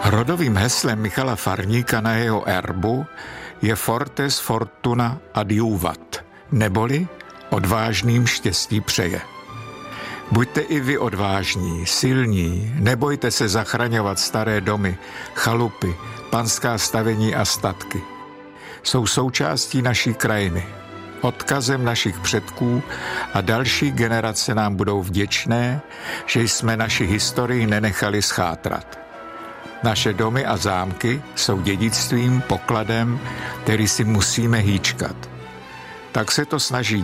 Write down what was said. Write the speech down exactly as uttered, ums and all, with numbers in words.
Rodovým heslem Michala Farníka na jeho erbu je Fortes Fortuna Adiuvat, neboli odvážným štěstí přeje. Buďte i vy odvážní, silní, nebojte se zachraňovat staré domy, chalupy, panská stavení a statky. Jsou součástí naší krajiny, odkazem našich předků a další generace nám budou vděčné, že jsme naši historii nenechali schátrat. Naše domy a zámky jsou dědictvím, pokladem, který si musíme hýčkat. Tak se to snaží